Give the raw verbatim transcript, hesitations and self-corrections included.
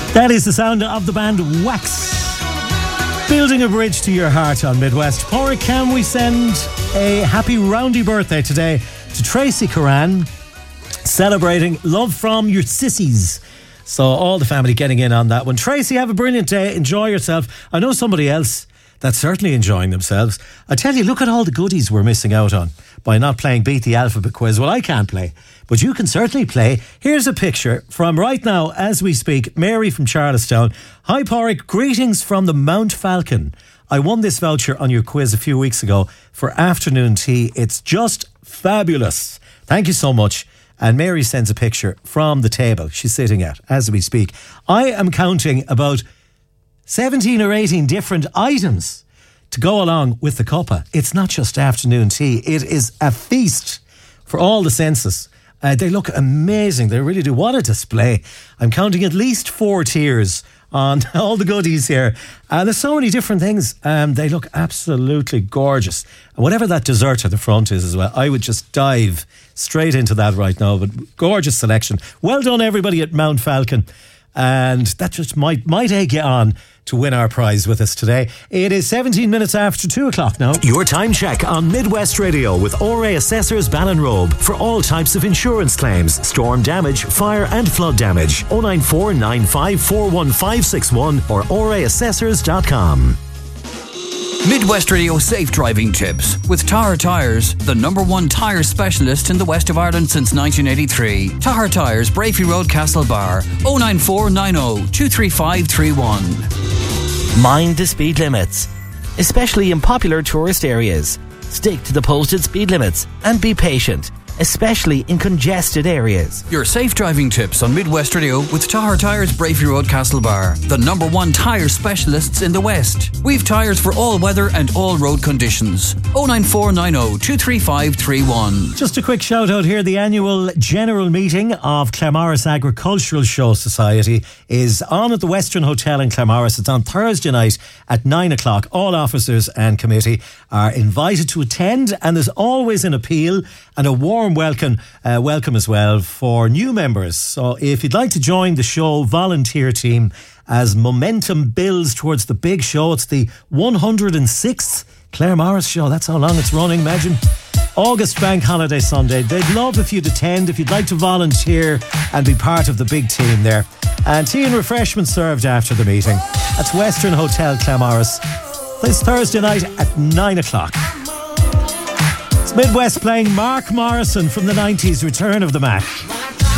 That is the sound of the band Wax, building a bridge to your heart on Midwest. Porrick, can we send a happy roundy birthday today to Tracy Curran, celebrating love from your sissies. So all the family getting in on that one. Tracy, have a brilliant day. Enjoy yourself. I know somebody else that's certainly enjoying themselves. I tell you, look at all the goodies we're missing out on by not playing Beat the Alphabet Quiz. Well, I can't play, but you can certainly play. Here's a picture from right now as we speak. Mary from Charlestown. Hi, Porrick. Greetings from the Mount Falcon. I won this voucher on your quiz a few weeks ago for afternoon tea. It's just fabulous. Thank you so much. And Mary sends a picture from the table she's sitting at as we speak. I am counting about seventeen or eighteen different items to go along with the cuppa. It's not just afternoon tea. It is a feast for all the senses. Uh, they look amazing. They really do. What a display. I'm counting at least four tiers on all the goodies here. And there's so many different things. Um, they look absolutely gorgeous. And whatever that dessert at the front is as well, I would just dive straight into that right now. But gorgeous selection. Well done, everybody at Mount Falcon. And that just might might egg you on to win our prize with us today. It is seventeen minutes after two o'clock now. Your time check on Midwest Radio with O R A Assessors Ballinrobe for all types of insurance claims, storm damage, fire and flood damage. oh nine four nine five four one five six one or O R A assessors dot com. Midwest Radio Safe Driving Tips with Tahar Tyres, the number one tyre specialist in the west of Ireland since nineteen eighty-three. Tahar Tyres, Brafey Road, Castlebar. oh nine four nine oh two three five three one. Mind the speed limits, especially in popular tourist areas. Stick to the posted speed limits and be patient, especially in congested areas. Your safe driving tips on Midwest Radio with Tahar Tyres, Brafey Road, Castlebar, the number one tyre specialists in the West. We've tyres for all weather and all road conditions. oh nine four nine oh two three five three one. Just a quick shout out here. The annual general meeting of Claremorris Agricultural Show Society is on at the Western Hotel in Claremorris. It's on Thursday night at nine o'clock. All officers and committee are invited to attend, and there's always an appeal and a warm welcome uh, welcome as well for new members. So if you'd like to join the show volunteer team as momentum builds towards the big show, it's the one hundred sixth Claremorris show. That's how long it's running, imagine. August Bank Holiday Sunday. They'd love if you'd attend, if you'd like to volunteer and be part of the big team there. And tea and refreshments served after the meeting. That's Western Hotel Claremorris. This Thursday night at nine o'clock. It's Midwest playing Mark Morrison from the nineties, Return of the Mac.